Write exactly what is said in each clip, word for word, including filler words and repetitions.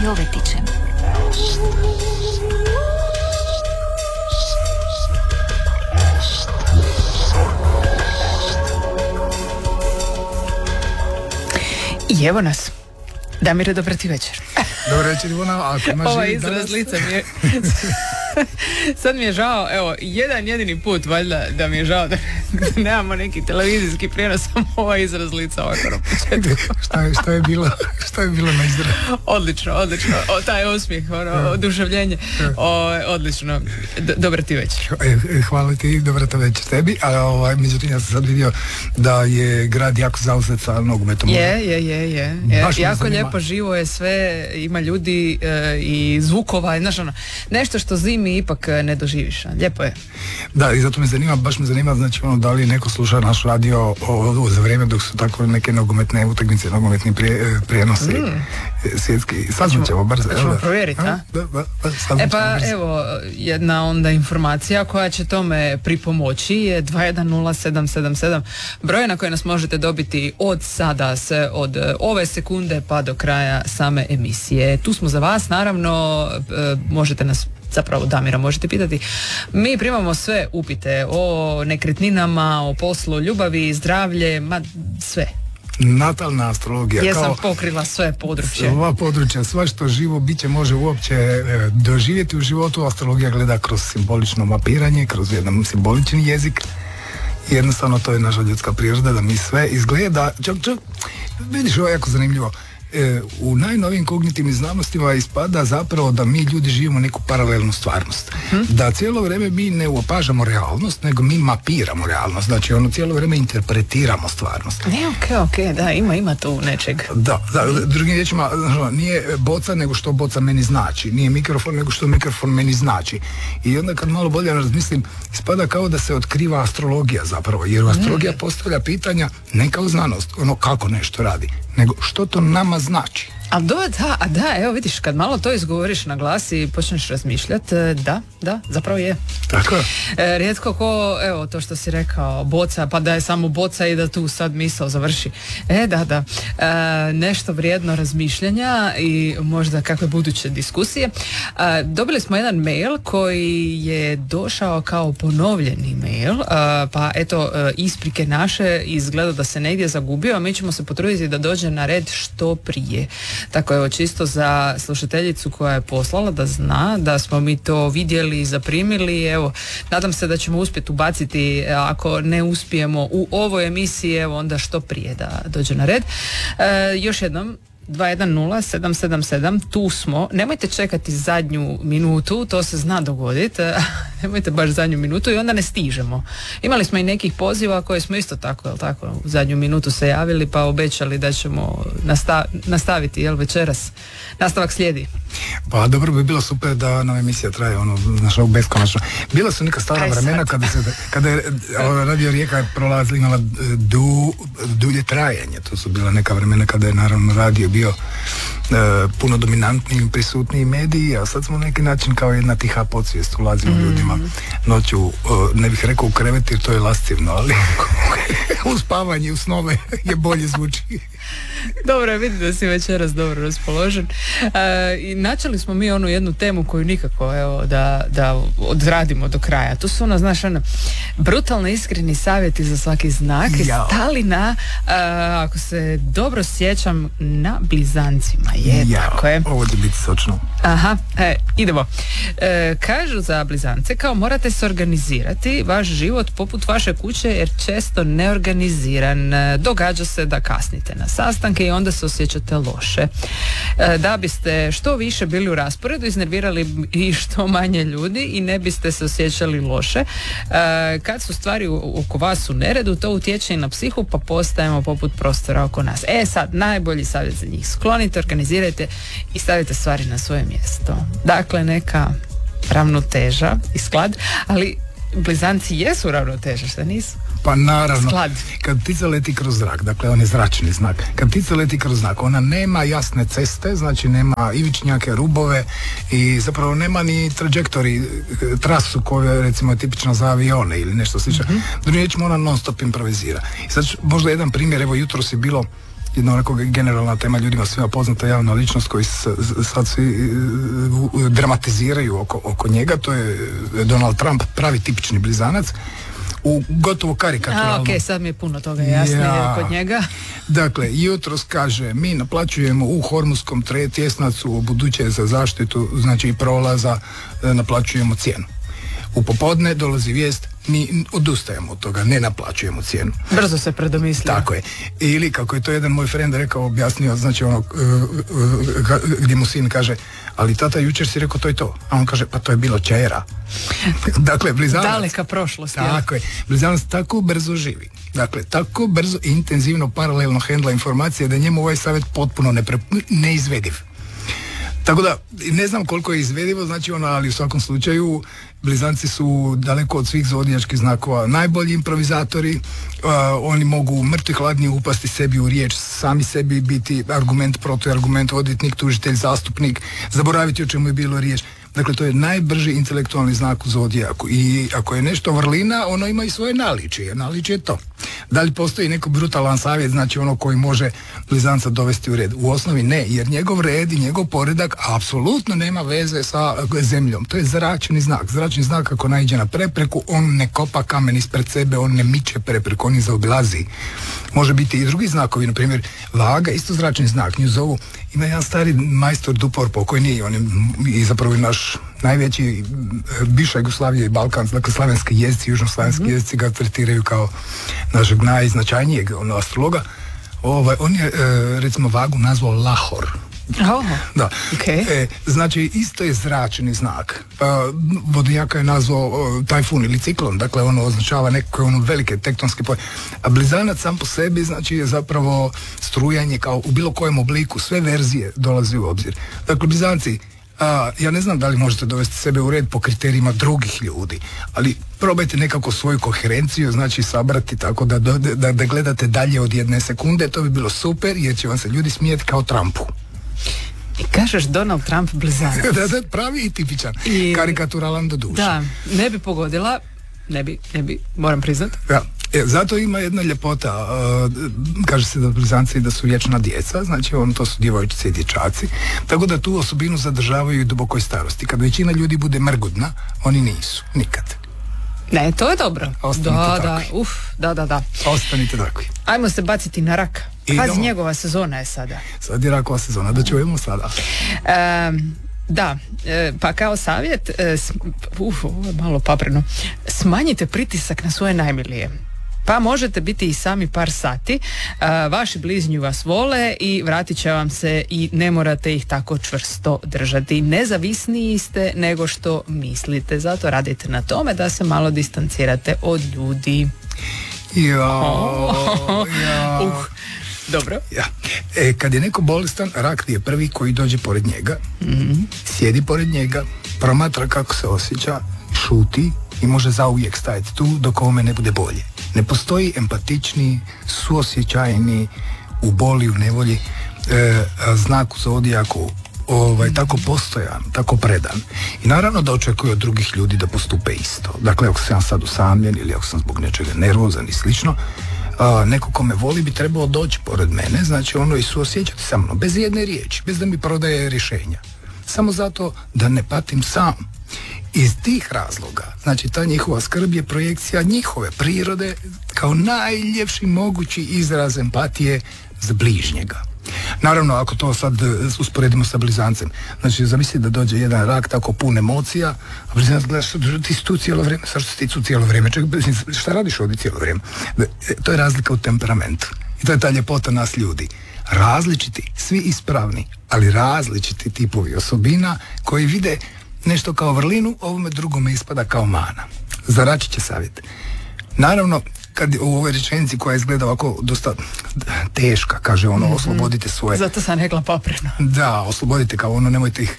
Jovetićem. I evo nas. Damire, dobar ti večer. Dobar večer, Ivona. Ako imaš ovaj izraz lica mi je... Sad mi je žao, evo, jedan jedini put valjda da mi je žao da nemamo neki televizijski prijenos, samo ovaj izraz lica ovako na početku. šta, je, šta je bilo, šta je bilo na izraz? Odlično, odlično, o, taj osmijeh, ono, oduševljenje, o, odlično. D- dobar ti večer. Hvala ti, dobra ti večer tebi, a ovaj, međutim ja sam sad vidio da je grad jako zauzet sa nogometom. Je, je, je, je. je. Jako lijepo, živo je sve, ima ljudi e, i zvukova, znaš ono, nešto što zimi ipak ne doživiš, lijepo je. Da, i zato me zanima, baš me zanima, znači ono, da li neko sluša naš radio o, o, za vrijeme dok su tako neke nogometne utakmice, nogometni prije, prijenosi mm. svjetski. Saznat ćemo brzo. Da ćemo provjeriti, a? Da, da, da, e pa evo, jedna onda informacija koja će tome pripomoći je dva jedan nula sedam sedam sedam, broj na koji nas možete dobiti od sada, se od ove sekunde pa do kraja same emisije. Tu smo za vas, naravno, e, možete nas zapravo Damira možete pitati. Mi primamo sve upite o nekretninama, o poslu, ljubavi, zdravlje, ma sve. Natalna astrologija. Ja sam kao pokrila sve područje. Sva područja, sva što živo biće može uopće e, doživjeti u životu. Astrologija gleda kroz simbolično mapiranje, kroz jedan simbolični jezik. Jednostavno to je naša ljudska priroda da mi sve izgleda. Čak, čak, vidiš, ovo je jako zanimljivo. E, u najnovijim kognitivnim znanostima ispada zapravo da mi ljudi živimo neku paralelnu stvarnost. Hmm? Da cijelo vrijeme mi ne opažamo realnost, nego mi mapiramo realnost. Znači ono cijelo vrijeme interpretiramo stvarnost. Ne, ok, ok, da, ima, ima tu nečeg. Da, da, drugim riječima, nije boca nego što boca meni znači. Nije mikrofon nego što mikrofon meni znači. I onda kad malo bolje razmislim, ispada kao da se otkriva astrologija zapravo. Jer astrologija ne. postavlja pitanja ne kao znanost, ono kako nešto radi, nego što to nama znači. A do, da, a da, evo vidiš, kad malo to izgovoriš na glas i počneš razmišljati, da, da, zapravo je. Tako je. E, rijetko ko, evo, to što si rekao, boca, pa da je samo boca i da tu sad misao završi. E, da, da, e, nešto vrijedno razmišljanja i možda kakve buduće diskusije. E, dobili smo jedan mail koji je došao kao ponovljeni mail, e, pa eto, e, isprike naše, izgleda da se negdje zagubio, a mi ćemo se potruditi da dođe na red što prije. Tako evo, čisto za slušateljicu koja je poslala da zna da smo mi to vidjeli i zaprimili, evo, nadam se da ćemo uspjeti ubaciti, ako ne uspijemo u ovoj emisiji, evo onda što prije da dođe na red. E, još jednom, dva jedan nula sedam sedam sedam, tu smo, nemojte čekati zadnju minutu, to se zna dogoditi, nemojte baš zadnju minutu i onda ne stižemo. Imali smo i nekih poziva koje smo isto tako, jel tako, u zadnju minutu se javili pa obećali da ćemo nastav, nastaviti, jel, večeras. Nastavak slijedi. Pa dobro bi bilo super da nam emisija traje ono, znaš, ovog beskonačno. Bila su neka stara Aj, vremena kada, se, kada je Radio Rijeka prolazila, imala du, dulje trajanje. To su bila neka vremena kada je naravno radio bio e, puno dominantniji, prisutniji mediji, a sad smo na neki način kao jedna tiha podsvijest ulazimo mm. ljudima noću, e, ne bih rekao u krevet jer to je lascivno, ali u spavanje, u snove je bolje zvuči. Dobro, vidim da si večeras dobro raspoložen. E, i načeli smo mi onu jednu temu koju nikako, evo, da, da odradimo do kraja. To su ono, znaš, ono, brutalno iskreni savjeti za svaki znak. Jao. Stali na, e, ako se dobro sjećam, na blizancima. Je, Jao. tako je. Ovo će biti sočno. Aha, e, idemo. E, kažu za blizance, kao morate se organizirati vaš život poput vaše kuće jer često neorganiziran. Događa se da kasnite na sastanke i onda se osjećate loše. E, da biste što više bili u rasporedu, iznervirali i što manje ljudi i ne biste se osjećali loše. E, kad su stvari oko vas u neredu, to utječe i na psihu, pa postajemo poput prostora oko nas. E sad, najbolji savjet za njih. Sklonite, organizirajte i stavite stvari na svoje mjesto. Dakle, neka ravnoteža i sklad, ali blizanci jesu ravnoteža, šta nisu? Pa naravno, Sklad. Kad ptica leti kroz zrak, dakle on je zračni znak, kad ptica leti kroz zrak, ona nema jasne ceste, znači nema ivičnjake, rubove i zapravo nema ni trajektori, trasu koja je recimo tipična za avione ili nešto slično. Mm-hmm. Drugim riječima ona non stop improvizira. I sad možda jedan primjer, evo jutros je bilo jedna onako generalna tema ljudima svima poznata javna ličnost koji s, sad svi uh, dramatiziraju oko, oko njega, to je Donald Trump, pravi tipični blizanac, u gotovo karikaturalnom. A, ok, sad mi je puno toga jasnije ja. Kod njega. Dakle, jutros kaže, mi naplaćujemo u Hormuzskom tjesnacu buduće za zaštitu, znači prolaza, naplaćujemo cijenu. U popodne dolazi vijest, mi odustajemo od toga, ne naplaćujemo cijenu. Brzo se predomislio. Tako je. Ili, kako je to jedan moj friend rekao, objasnio, znači ono, gdje mu sin kaže, ali tata, jučer si rekao to i to. A on kaže, pa to je bilo čera. Dakle, blizanac... Daleka prošlost. Tako je. Blizanac tako brzo živi. Dakle, tako brzo i intenzivno paralelno hendla informacije da je njemu ovaj savjet potpuno nepre, neizvediv. Tako da, ne znam koliko je izvedivo, znači ono, ali u svakom slučaju blizanci su daleko od svih zodijačkih znakova najbolji improvizatori, uh, oni mogu mrtvi hladni upasti sebi u riječ, sami sebi biti argument, protuargument, odvjetnik, tužitelj, zastupnik, zaboraviti o čemu je bilo riječ. Dakle, to je najbrži intelektualni znak u zodijaku i ako je nešto vrlina, ono ima i svoje naličje. Naličje je to. Da li postoji neko brutalan savjet, znači ono koji može blizanca dovesti u red? U osnovi ne, jer njegov red i njegov poredak apsolutno nema veze sa zemljom. To je zračni znak. Zračni znak ako naiđe na prepreku, on ne kopa kamen ispred sebe, on ne miče prepreku, on je zaobilazi. Može biti i drugi znakovi, na primjer vaga, isto zračni znak. Nju zovu, ima jedan stari majstor Dupor pokojni, on je i zapravo naš najveći bivša Jugoslavija i Balkan, dakle slavenski jezici, južnoslavenski mm-hmm. jezici ga tretiraju kao našeg najznačajnijeg ono, astrologa. Ovaj, on je, e, recimo, vagu nazvao Lahor. Oh, da. Okay. E, znači, isto je zračni znak. E, vodnjaka je nazvao o, tajfun ili ciklon, dakle ono označava neke ono velike tektonske poje. A blizanac sam po sebi, znači, je zapravo strujanje kao u bilo kojem obliku, sve verzije dolazi u obzir. Dakle, blizanci, a, ja ne znam da li možete dovesti sebe u red po kriterijima drugih ljudi, ali probajte nekako svoju koherenciju, znači sabrati tako da, da, da gledate dalje od jedne sekunde, to bi bilo super, jer će vam se ljudi smijeti kao Trumpu. I kažeš Donald Trump blizanac. da, da, pravi i tipičan. I, karikaturalan do duše. Da, ne bi pogodila, ne bi, ne bi, moram priznat. Ja. E, zato ima jedna ljepota, uh, kaže se da blizanci da su vječna djeca, znači on, to su djevojčice i dječaci, tako da tu osobinu zadržavaju i dubokoj starosti. Kad većina ljudi bude mrgudna, oni nisu, nikad. Ne, to je dobro. Ostanite da, takvi. Da, uf, da, da, da. Ostanite takvi. Ajmo se baciti na rak. Pazi, njegova sezona je sada. Sad je rakova sezona, da čujemo sada. Um, Da, e, pa kao savjet, e, uf, ovo je malo papreno, smanjite pritisak na svoje najmilije. Pa možete biti i sami par sati, a, vaši bližnji vas vole i vratit će vam se i ne morate ih tako čvrsto držati. Nezavisniji ste nego što mislite, zato radite na tome da se malo distancirate od ljudi. Ja, ja. Uh. Dobro. Ja. E, kad je neko bolestan, rak je prvi koji dođe pored njega, mm-hmm. sjedi pored njega, promatra kako se osjeća, šuti i može zauvijek stajati tu dok ovome ne bude bolje. Ne postoji empatični, suosjećajni, u boli, u nevolji, e, znak u zodijaku, ovaj, tako postojan, tako predan. I naravno da očekuje od drugih ljudi da postupe isto. Dakle, ako sam sad usamljen ili ako sam zbog nečega nervozan i slično, Uh, neko ko me voli bi trebao doći pored mene, znači ono i suosjećati sa mnom, bez jedne riječi, bez da mi prodaje rješenja. Samo zato da ne patim sam. Iz tih razloga, znači ta njihova skrb je projekcija njihove prirode kao najljepši mogući izraz empatije za bližnjega. Naravno, ako to sad usporedimo sa blizancem, znači zamisli da dođe jedan rak tako pun emocija, a blizanac gledaš, ti si tu cijelo vrijeme, sad što si ti tu cijelo vrijeme, ček, šta radiš ovdje cijelo vrijeme? To je razlika u temperamentu. I to je ta ljepota nas ljudi. Različiti, svi ispravni, ali različiti tipovi osobina koji vide nešto kao vrlinu, ovome drugome ispada kao mana. Zaračit će savjet. Naravno, kad u ovoj rečenici koja izgleda ovako dosta teška, kaže ono, mm-hmm. oslobodite svoje... Zato sam rekla papreno. Da, oslobodite kao ono, nemojte ih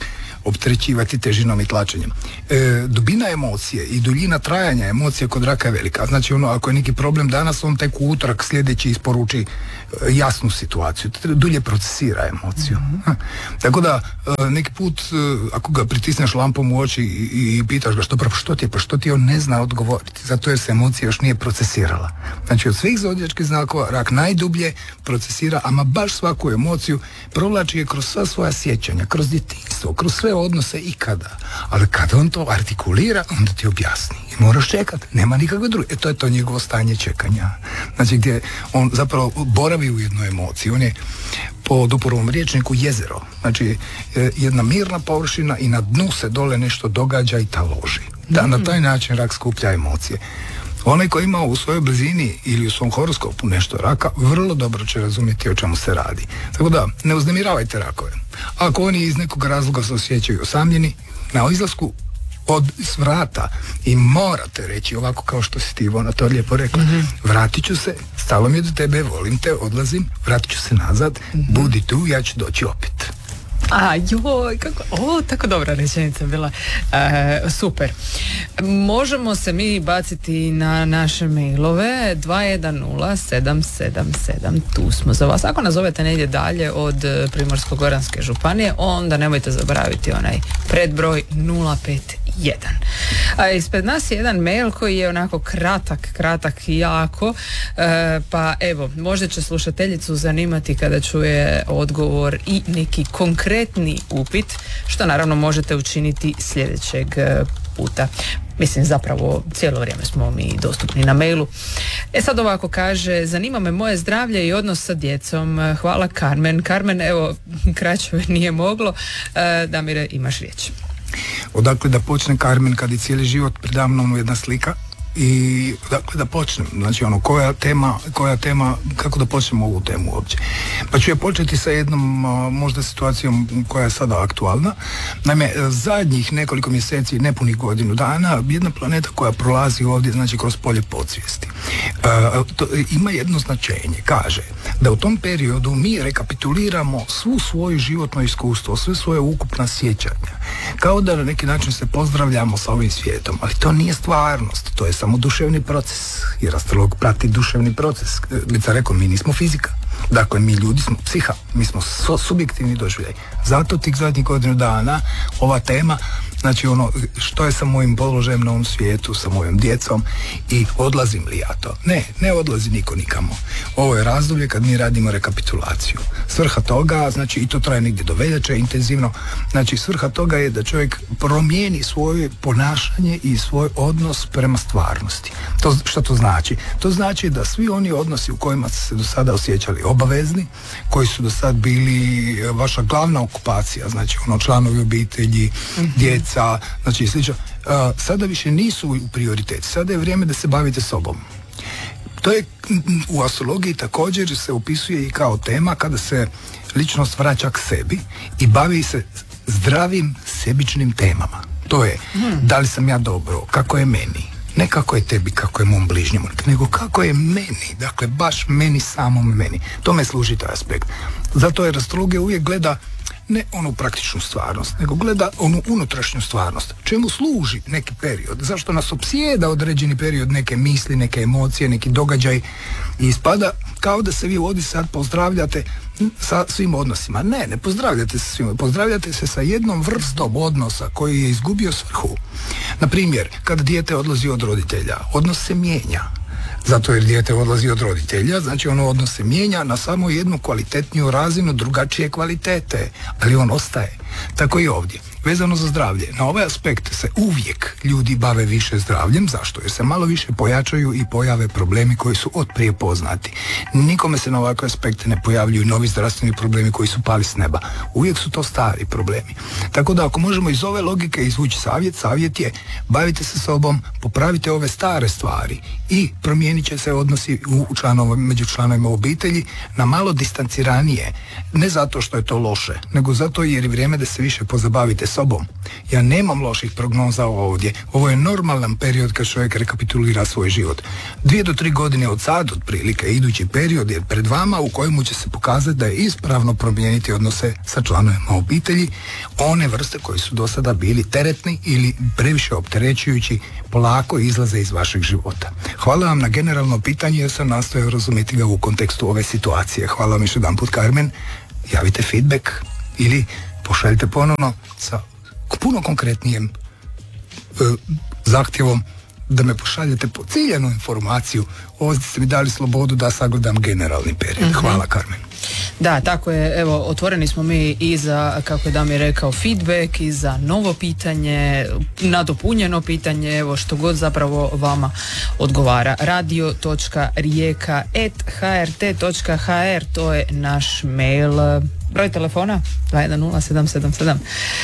opterećivati težinom i tlačenjem. E, dubina emocije i duljina trajanja emocije kod raka je velika. Znači, ono, ako je neki problem danas, on tek u utorak sljedeći isporuči jasnu situaciju, dulje procesira emociju. Mm-hmm. Tako da, neki put, ako ga pritisneš lampom u oči i, i pitaš ga što, pa što ti je, pa što ti on ne zna odgovoriti, zato jer se emocija još nije procesirala. Znači, od svih zodijačkih znakova, rak najdublje procesira, ama baš svaku emociju provlači je kroz sva svoja sjećanja, kroz djetinjstvo, kroz sve odnose ikada. Ali kada on to artikulira, onda ti objasni. I moraš čekati, nema nikakve druge. E, to je to njegovo stanje čekanja. Znači, gdje on zapravo boravi u jednoj emociji. On je po Duporovom rječniku jezero. Znači, jedna mirna površina i na dnu se dole nešto događa i taloži. Da, na taj način rak skuplja emocije. Onaj koji ima u svojoj blizini ili u svom horoskopu nešto raka, vrlo dobro će razumjeti o čemu se radi. Tako da, ne uznemiravajte rakove. Ako oni iz nekog razloga se osjećaju osamljeni, na izlasku od vrata i morate reći ovako kao što si ti, Ivona, to lijepo rekla, mm-hmm. vratit ću se, stalo mi je do tebe, volim te, odlazim, vratit ću se nazad, mm-hmm. budi tu, ja ću doći opet. A, joj, kako, o, tako dobra rečenica bila. E, super. Možemo se mi baciti na naše mailove dva jedan nula sedam sedam sedam, tu smo za vas. Ako nazovete negdje dalje od Primorsko-goranske županije, onda nemojte zaboraviti onaj predbroj nula pet jedan. A ispred nas je jedan mail koji je onako kratak, kratak i jako, e, pa evo, možda će slušateljicu zanimati kada čuje odgovor i neki konkretni upit, što naravno možete učiniti sljedećeg puta. Mislim, zapravo cijelo vrijeme smo mi dostupni na mailu. E sad ovako kaže, zanima me moje zdravlje i odnos sa djecom. Hvala, Carmen. Carmen, evo, kraće nije moglo. E, Damire, imaš riječ. Odakle da počne, Carmen, kad je cijeli život predamnom jedna slika i dakle da počnem, znači ono, koja tema, koja tema, kako da počnemo ovu temu uopće. Pa ću ja početi sa jednom možda situacijom koja je sada aktualna. Naime, zadnjih nekoliko mjeseci, nepunih godinu dana, jedna planeta koja prolazi ovdje, znači kroz polje podsvijesti, uh, to ima jedno značenje, kaže da u tom periodu mi rekapituliramo svu svoju životno iskustvo, sve svoje ukupna sjećanja, kao da na neki način se pozdravljamo sa ovim svijetom, ali to nije stvarnost, to je samo duševni proces, jer astrolog prati duševni proces. Lica rekao, mi nismo fizika, dakle mi ljudi smo psiha, mi smo so, subjektivni doživljaj. Zato tih zadnjih godinu dana ova tema, znači ono, što je sa mojim položajem na ovom svijetu, sa mojom djecom i odlazim li ja to? Ne, ne odlazi niko nikamo. Ovo je razdoblje kad mi radimo rekapitulaciju. Svrha toga, znači i to traje negdje do veljače intenzivno, znači svrha toga je da čovjek promijeni svoje ponašanje i svoj odnos prema stvarnosti. To, što to znači? To znači da svi oni odnosi u kojima ste se do sada osjećali obavezni, koji su do sad bili vaša glavna okupacija, znači ono, članovi obitelji, mm-hmm. djeca, znači slično, uh, sada više nisu u prioriteti. Sada je vrijeme da se bavite sobom. To je u astrologiji također se opisuje i kao tema kada se ličnost vraća k sebi i bavi se zdravim sebičnim temama. To je, hmm. da li sam ja dobro, kako je meni, ne kako je tebi, kako je mom bližnjemu, nego kako je meni, dakle baš meni, samom meni. Tome služi taj aspekt. Zato jer astrologija uvijek gleda ne onu praktičnu stvarnost, nego gleda onu unutrašnju stvarnost. Čemu služi neki period? Zašto nas opsjeda određeni period, neke misli, neke emocije, neki događaj i ispada kao da se vi ovdje sad pozdravljate sa svim odnosima. Ne, ne pozdravljate se svim, pozdravljate se sa jednom vrstom odnosa koji je izgubio svrhu. Na primjer, kada dijete odlazi od roditelja, odnos se mijenja. Zato jer dijete odlazi od roditelja, znači ono odnos se mijenja na samo jednu kvalitetniju razinu, drugačije kvalitete, ali on ostaje. Tako i ovdje. Vezano za zdravlje, na ovaj aspekt se uvijek ljudi bave više zdravljem. Zašto? Jer se malo više pojačaju i pojave problemi koji su otprije poznati. Nikome se na ovakve aspekte ne pojavljuju novi zdravstveni problemi koji su pali s neba. Uvijek su to stari problemi. Tako da ako možemo iz ove logike izvući savjet, savjet je bavite se sobom, popravite ove stare stvari i promijenit će se odnosi u članova, među članovima obitelji na malo distanciranije. Ne zato što je to loše, nego zato jer je vrijeme da se više pozabavite sobom. Ja nemam loših prognoza ovdje. Ovo je normalan period kad čovjek rekapitulira svoj život. Dvije do tri godine od sad, otprilike, idući period je pred vama u kojemu će se pokazati da je ispravno promijeniti odnose sa članovima obitelji, one vrste koji su do sada bili teretni ili previše opterećujući, polako izlaze iz vašeg života. Hvala vam na generalno pitanje, jer sam nastojao razumjeti ga u kontekstu ove situacije. Hvala vam još jedan put, Carmen. Javite feedback ili pošaljite ponovno sa puno konkretnijem e, zahtjevom da me pošaljete po ciljenu informaciju. Ovdje ste mi dali slobodu da sagledam generalni period. Mm-hmm. Hvala, Carmen. Da, tako je, evo, otvoreni smo mi i za, kako je Damir rekao, feedback, i za novo pitanje, nadopunjeno pitanje, evo, što god zapravo vama odgovara. radio točka rijeka at h r t točka h r, to je naš mail. Broj telefona dva jedan nula sedam sedam sedam.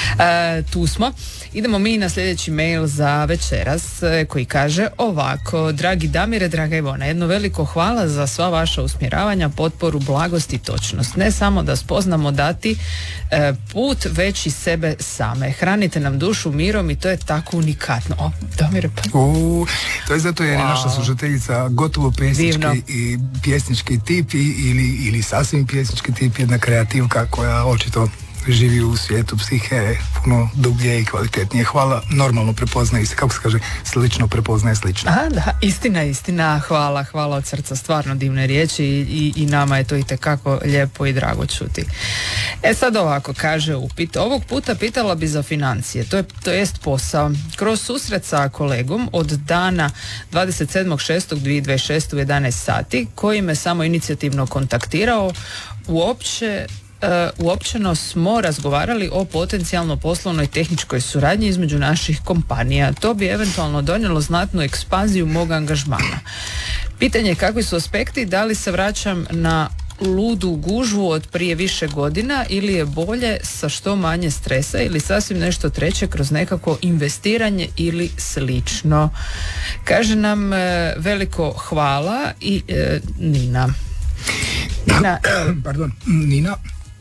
E, tu smo. Idemo mi na sljedeći mail za večeras, koji kaže ovako: dragi Damire, draga Ivona, jedno veliko hvala za sva vaša usmjeravanja, potporu, blagost i točnost. Ne samo da spoznamo dati e, put, već i sebe same. Hranite nam dušu mirom i to je tako unikatno. O, Damire, pa... U, to je zato jer je wow. naša slušateljica gotovo pjesnički Divno. i pjesnički tip i, ili, ili sasvim pjesnički tip, jedna kreativka koja očito živi u svijetu psihe puno dublje i kvalitetnije. Hvala, normalno prepoznaje se, kako se kaže, slično prepoznaje slično. Aha, da, istina, istina, hvala, hvala od srca, stvarno divne riječi i, i, i nama je to itekako lijepo i drago čuti. E sad ovako, kaže upit, ovog puta pitala bi za financije, to je, to jest posao. Kroz susret sa kolegom od dana dvadeset sedmog šestog dvije tisuće dvadeset šeste u jedanaest sati, koji me samo inicijativno kontaktirao, uopće Uh, uopćeno smo razgovarali o potencijalno poslovnoj tehničkoj suradnji između naših kompanija. To bi eventualno donijelo znatnu ekspanziju mog angažmana. Pitanje je kakvi su aspekti, da li se vraćam na ludu gužvu od prije više godina ili je bolje sa što manje stresa ili sasvim nešto treće kroz nekako investiranje ili slično. Kaže nam uh, veliko hvala i uh, Nina. Nina, pardon, Nina.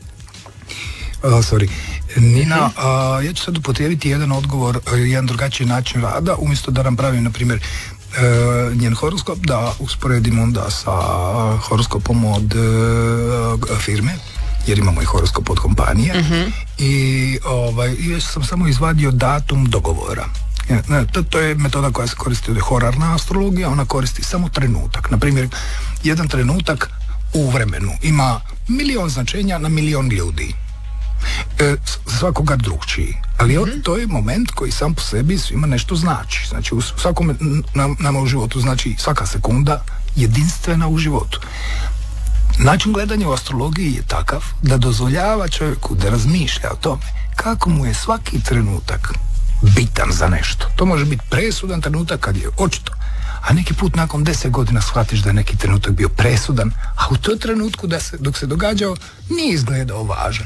Uh, sorry. Nina, uh, ja ću sad upotrijebiti jedan odgovor, uh, jedan drugačiji način rada, umjesto da nam pravim, na primjer, uh, njen horoskop, da usporedim onda sa horoskopom od uh, firme, jer imamo i horoskop od kompanije, uh-huh. i ovaj, ja sam samo izvadio datum dogovora. Ne, to, to je metoda koja se koristi od horarna astrologija, ona koristi samo trenutak. Na primjer, jedan trenutak u vremenu ima milion značenja na milion ljudi. E, svakoga drugčiji. Ali mm-hmm. to je moment koji sam po sebi svima nešto znači. Znači, u svakom nam, nama u životu, znači svaka sekunda jedinstvena u životu. Način gledanja u astrologiji je takav da dozvoljava čovjeku da razmišlja o tome kako mu je svaki trenutak bitan za nešto. To može biti presudan trenutak kad je očito, a neki put nakon deset godina shvatiš da je neki trenutak bio presudan, a u tom trenutku da se, dok se događao nije izgledao važan.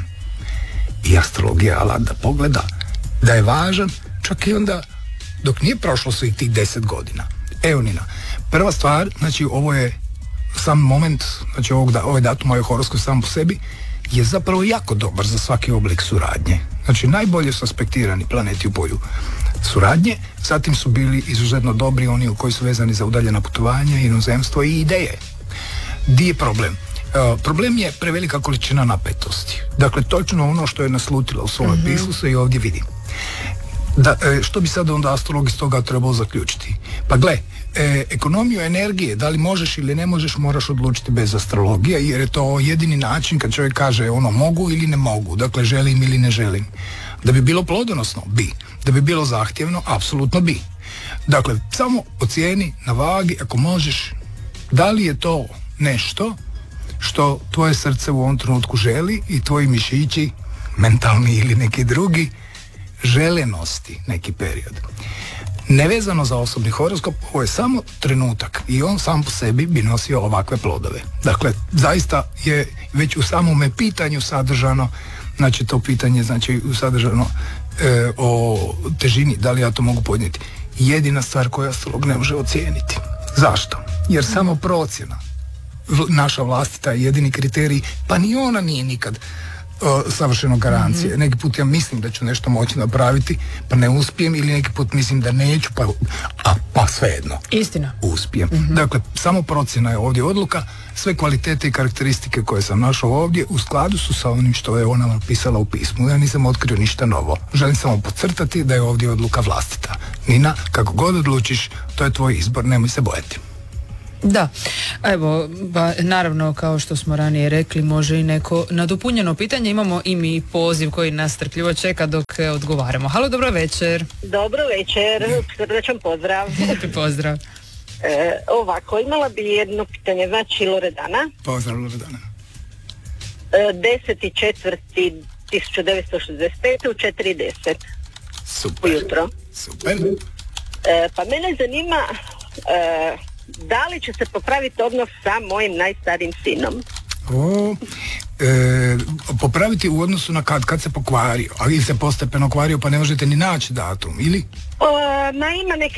I astrologija je alat da pogleda da je važan čak i onda dok nije prošlo su i tih deset godina. Evo Nina, prva stvar, znači ovo je sam moment, znači ovog da, ovaj datum, ovaj horoskop sam po sebi je zapravo jako dobar za svaki oblik suradnje. Znači najbolje su aspektirani planeti u polju suradnje, zatim su bili izuzetno dobri oni koji su vezani za udaljena putovanja, inozemstvo i ideje. Di je problem? Uh, problem je prevelika količina napetosti. Dakle, točno ono što je naslutila u svome mm-hmm. pismu se i ovdje vidi. Da, e, što bi sad onda astrolog iz toga trebao zaključiti? Pa gle, e, ekonomiju energije, da li možeš ili ne možeš, moraš odlučiti bez astrologije, jer je to jedini način kad čovjek kaže ono mogu ili ne mogu, dakle želim ili ne želim. Da bi bilo plodonosno, bi. Da bi bilo zahtjevno, apsolutno bi. Dakle, samo ocijeni na vagi, ako možeš, da li je to nešto što tvoje srce u ovom trenutku želi i tvoji mišići, mentalni ili neki drugi, žele nositi neki period. Nevezano za osobni horoskop, ovo je samo trenutak i on sam po sebi bi nosio ovakve plodove. Dakle, zaista je već u samome pitanju sadržano, znači to pitanje znači sadržano e, o težini, da li ja to mogu podnijeti. Jedina stvar koju astrolog ne može ocijeniti. Zašto? Jer samo procjena, naša vlastita je jedini kriterij, pa ni ona nije nikad o, savršeno garancije. Mm-hmm. Neki put ja mislim da ću nešto moći napraviti, pa ne uspijem, ili neki put mislim da neću, pa, a, pa svejedno. Istina. Uspijem. Mm-hmm. Dakle, samo procjena je ovdje odluka, sve kvalitete i karakteristike koje sam našao ovdje u skladu su sa onim što je ona napisala u pismu. Ja nisam otkrio ništa novo. Želim samo podcrtati da je ovdje odluka vlastita. Nina, kako god odlučiš, to je tvoj izbor, nemoj se bojati. Da, evo, ba, naravno kao što smo ranije rekli, može i neko nadopunjeno pitanje, imamo i mi poziv koji nas strpljivo čeka dok odgovaramo. Halo, dobro večer. Dobro večer, srdačan pozdrav. Pozdrav. E, ovako, imala bi jedno pitanje, znači Loredana. Pozdrav Loredana. E, deseti četvrti tisuću devetsto šezdeset pet u četiri i deset. Super. Ujutro. Super. E, pa mene zanima... E, da li će se popraviti odnos sa mojim najstarijim sinom? O, e, popraviti u odnosu na kad, kad se pokvario, ali se postepeno kvario pa ne možete ni naći datum, ili? O, ma ima neke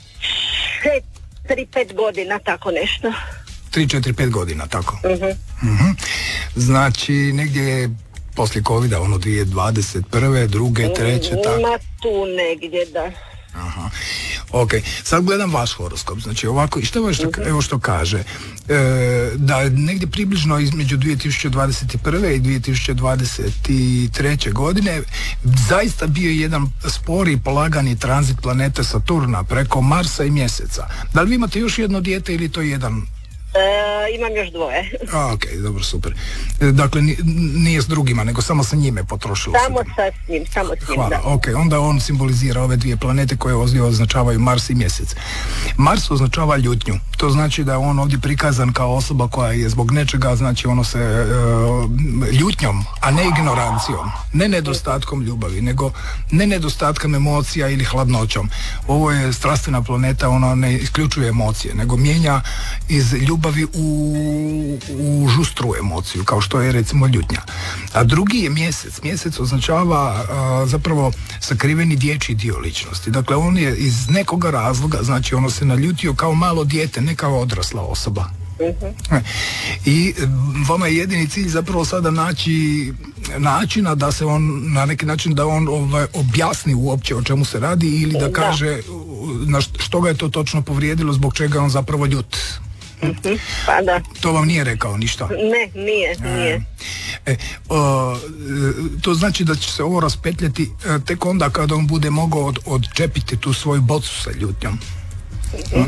četiri pet godina, tako nešto. tri četiri pet godina, tako? Uh-huh. Uh-huh. Znači, negdje poslije covida, ono dvije tisuće dvadeset prve, druge, treće, tako? Ma tu negdje, da. Aha. Ok, sad gledam vaš horoskop, znači ovako, i što je što, evo što kaže, e, da negdje približno između dvije tisuće dvadeset prve i dvije tisuće dvadeset treće godine zaista bio jedan spori i polagani tranzit planete Saturna preko Marsa i Mjeseca. Da li vi imate još jedno dijete ili to je jedan? E, imam još dvoje. A, ok, dobro, super. E, dakle, nije s drugima, nego samo sa njime potrošilo samo se. Samo sa njim, samo s njim, Hvala, da. ok, onda on simbolizira ove dvije planete koje ovdje označavaju Mars i Mjesec. Mars označava ljutnju. To znači da je on ovdje prikazan kao osoba koja je zbog nečega, znači ono se e, ljutnjom, a ne ignorancijom, ne nedostatkom ljubavi, nego ne nedostatkom emocija ili hladnoćom. Ovo je strastvena planeta, ona ne isključuje emocije, nego mijenja iz ljubavi u, u žustru emociju, kao što je recimo ljutnja. A drugi je Mjesec. Mjesec označava a, zapravo sakriveni dječji dio ličnosti. Dakle, on je iz nekoga razloga, znači ono se naljutio kao malo dijete, ne kao odrasla osoba. Uh-huh. I vama je jedini cilj zapravo sada naći načina da se on, na neki način da on ovaj, objasni uopće o čemu se radi ili da kaže na što ga je to točno povrijedilo, zbog čega je on zapravo ljut. Uh-huh. Pa da. To vam nije rekao ništa? Ne, nije, nije. E, o, to znači da će se ovo raspetljati tek onda kada on bude mogao od, odčepiti tu svoju bocu sa ljutnjom. E,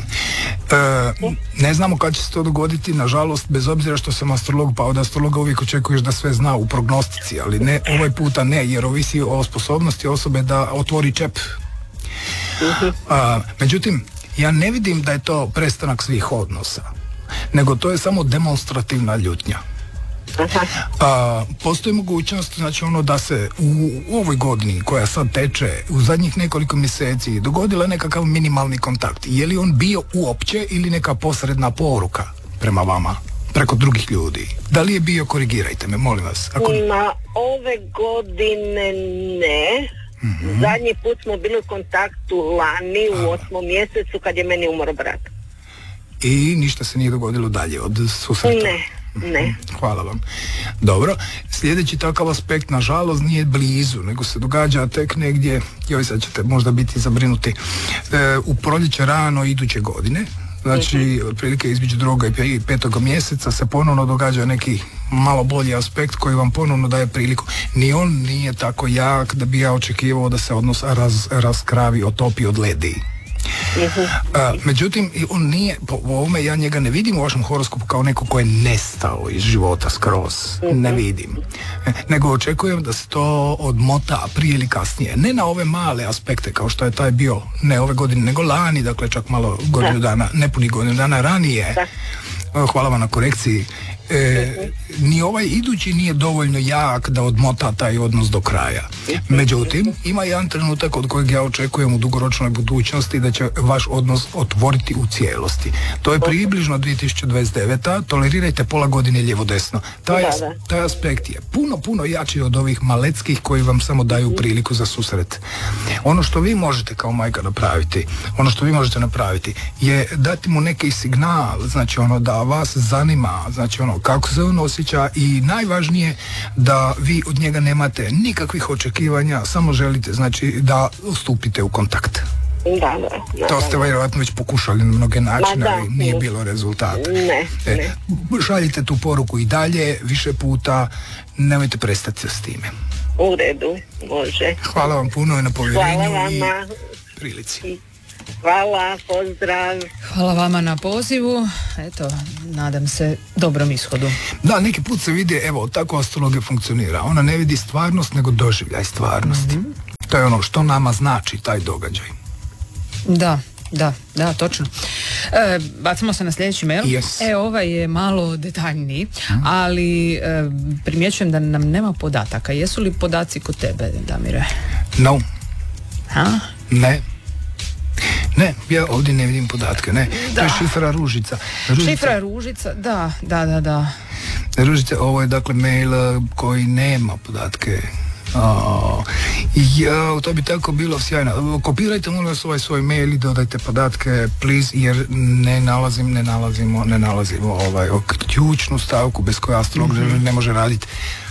ne znamo kad će se to dogoditi, nažalost, bez obzira što sam astrolog, pa od astrologa uvijek očekuješ da sve zna u prognostici, ali ne, ovaj puta ne, jer ovisi o sposobnosti osobe da otvori čep. A, međutim, ja ne vidim da je to prestanak svih odnosa, nego to je samo demonstrativna ljutnja. A, postoji mogućnost, znači ono da se u, u ovoj godini koja sad teče, u zadnjih nekoliko mjeseci dogodila nekakav minimalni kontakt. Je li on bio uopće ili neka posredna poruka prema vama, preko drugih ljudi? Da li je bio, korigirajte me, molim vas. Ako... Na ove godine ne. Mm-hmm. Zadnji put smo bili u kontaktu lani u osmom mjesecu kad je meni umro brat. I ništa se nije dogodilo dalje od susreta? Ne. Ne. Hvala vam. Dobro, sljedeći takav aspekt nažalost nije blizu, nego se događa tek negdje, joj sad ćete možda biti zabrinuti, e, u proljeće rano iduće godine, znači mm-hmm. otprilike između druga i petog mjeseca se ponovno događa neki malo bolji aspekt koji vam ponovno daje priliku. Ni on nije tako jak da bi ja očekivao da se odnos raz, raskravi, otopi, odledi. Uh-huh. A, međutim, on nije, po ovome ja njega ne vidim u vašem horoskopu kao neko ko je nestao iz života skroz, uh-huh. ne vidim, e, nego očekujem da se to odmota prije ili kasnije, ne na ove male aspekte kao što je taj bio, ne ove godine, nego lani, dakle čak malo godinu dana, nepuni godinu dana ranije. Da. Hvala vam na korekciji. E, ni ovaj idući nije dovoljno jak da odmota taj odnos do kraja. Međutim, ima jedan trenutak od kojeg ja očekujem u dugoročnoj budućnosti da će vaš odnos otvoriti u cijelosti. To je približno dvije tisuće dvadeset deveta. Tolerirajte pola godine lijevo-desno. Taj, taj aspekt je puno, puno jači od ovih maleckih koji vam samo daju priliku za susret. Ono što vi možete kao majka napraviti, ono što vi možete napraviti je dati mu neki signal, znači ono da vas zanima, znači ono ono kako se on osjeća i najvažnije da vi od njega nemate nikakvih očekivanja, samo želite znači da stupite u kontakt. Da, da, da. To ste vjerojatno već pokušali na mnoge načine, da, ali nije ne. bilo rezultata. Ne, e, ne. Šaljite tu poruku i dalje, više puta, nemojte prestati s time. U redu, može. Hvala vam puno i na povjerenju Hvala i vama. prilici. Hvala, pozdrav. Hvala vama na pozivu. Eto, nadam se dobrom ishodu. Da, neki put se vidi, evo, tako astrologija funkcionira. Ona ne vidi stvarnost, nego doživljaj stvarnosti. Mm-hmm. To je ono što nama znači taj događaj. Da, da, da, točno. E, bacimo se na sljedeći mail. Yes. E, ovaj je malo detaljniji, mm. ali e, primjećujem da nam nema podataka. Jesu li podaci kod tebe, Damire? No. Ha? Ne. Ne, ja ovdje ne vidim podatke, ne. Da. To je šifra Ružica. Ružica. Šifra Ružica, da, da, da, da. Ružica, ovo je dakle mail koji nema podatke. Oh, ja, to bi tako bilo sjajno. Kopirajte molim vas ovaj svoj mail i dodajte podatke, please, jer ne nalazim, ne nalazimo, ne nalazimo ovaj ključnu stavku bez koje astrolog mm-hmm. ne može raditi.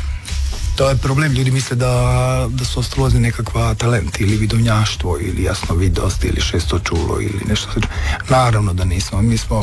To je problem, ljudi misle da, da su astrolozi nekakva talent ili vidovnjaštvo ili jasnovidost ili šesto čulo ili nešto slično. Naravno da nismo, mi smo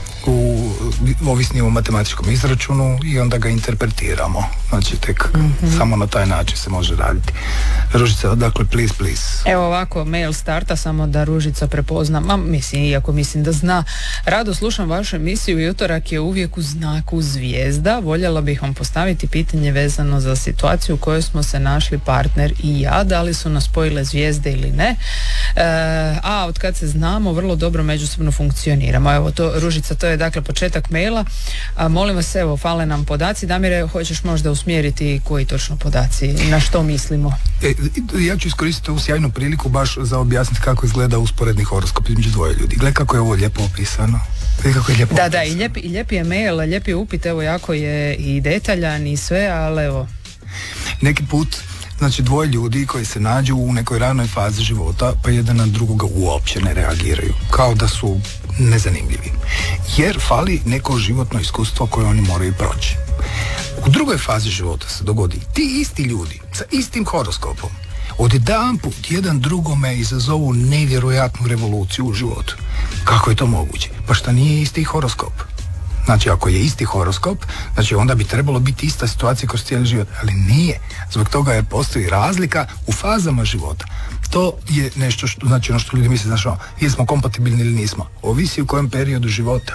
u ovisni o matematičkom izračunu i onda ga interpretiramo. Znači tek mm-hmm. samo na taj način se može raditi. Ružica, dakle, please, please. Evo ovako, mail starta, samo da Ružica prepozna, ma mislim, iako mislim da zna. Rado slušam vašu emisiju i utorak je uvijek u znaku zvijezda. Voljela bih vam postaviti pitanje vezano za situaciju u kojoj smo se našli partner i ja, da li su nas spojile zvijezde ili ne. E, a od kad se znamo, vrlo dobro međusobno funkcioniramo. Evo to, Ružica, to je dakle početak maila. A, molim vas, evo, fale nam podaci. Damire, hoćeš možda usmjeriti koji točno podaci, na što mislimo? E, ja ću iskoristiti ovu sjajnu priliku baš za objasniti kako izgleda usporedni horoskop između dvoje ljudi. Gle kako je ovo lijepo opisano. Gle kako je lijepo Da, opisano. da, i lijep, i lijep je mail, lijep je upit, evo, jako je i detaljan i sve, ali evo. Neki put, znači dvoje ljudi koji se nađu u nekoj ranoj fazi života, pa jedan na drugoga uopće ne reagiraju. Kao da su nezanimljivi. Jer fali neko životno iskustvo koje oni moraju proći. U drugoj fazi života se dogodi ti isti ljudi sa istim horoskopom odjedanput jedan drugome izazovu nevjerojatnu revoluciju u životu. Kako je to moguće? Pa šta nije isti horoskop? Znači, ako je isti horoskop, znači onda bi trebalo biti ista situacija kroz cijeli život, ali nije. Zbog toga jer postoji razlika u fazama života. To je nešto što, znači ono što ljudi misle, znači ono, jesmo kompatibilni ili nismo. Ovisi u kojem periodu života.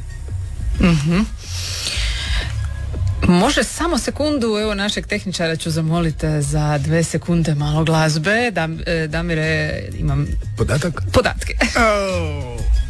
Mhm. Može samo sekundu, evo našeg tehničara ću zamoliti za dve sekunde malo glazbe. Dam, Damire, imam Podatak? podatke. Oh.